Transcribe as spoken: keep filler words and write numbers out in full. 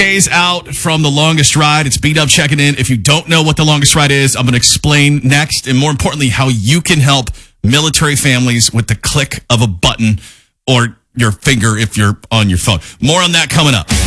Days out from the longest ride. It's B-Dub checking in. If you don't know what the longest ride is, I'm going to explain next, and more importantly, how you can help military families with the click of a button or your finger if you're on your phone. More on that coming up.